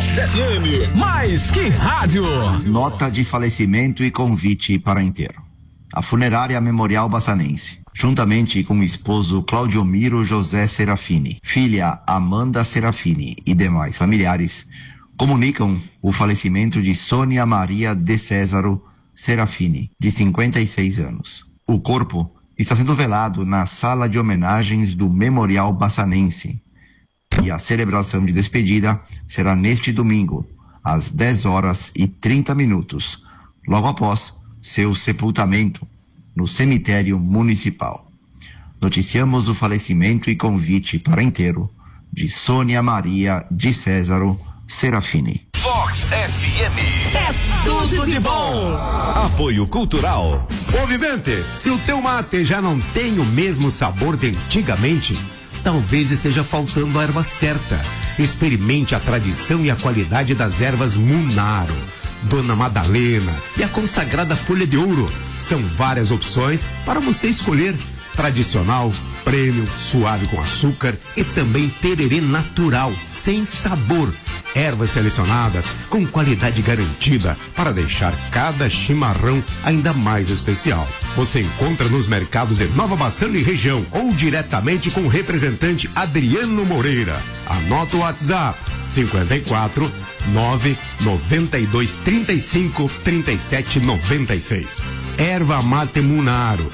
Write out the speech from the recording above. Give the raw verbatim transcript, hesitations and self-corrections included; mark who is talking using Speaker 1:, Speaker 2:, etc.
Speaker 1: Vox F M, mais que rádio.
Speaker 2: Nota de falecimento e convite para enterro. A funerária Memorial Bassanense, juntamente com o esposo Claudiomiro José Serafini, filha Amanda Serafini e demais familiares, comunicam o falecimento de Sônia Maria de Césaro Serafini, de cinquenta e seis anos. O corpo está sendo velado na sala de homenagens do Memorial Bassanense e a celebração de despedida será neste domingo, às dez horas e trinta minutos, logo após seu sepultamento no cemitério municipal. Noticiamos o falecimento e convite para enterro de Sônia Maria de Césaro Serafini.
Speaker 1: Vox F M é tudo de bom. Apoio Cultural.
Speaker 3: Ô Vivente, se o teu mate já não tem o mesmo sabor de antigamente, talvez esteja faltando a erva certa. Experimente a tradição e a qualidade das ervas Munaro, Dona Madalena e a consagrada Folha de Ouro. São várias opções para você escolher. Tradicional, prêmio, suave com açúcar e também tererê natural, sem sabor. Ervas selecionadas com qualidade garantida para deixar cada chimarrão ainda mais especial. Você encontra nos mercados de Nova Bassano e região ou diretamente com o representante Adriano Moreira. Anota o WhatsApp cinquenta e quatro, nove, noventa e dois, trinta e cinco, trinta e sete, noventa e seis. Erva Mate Munaro.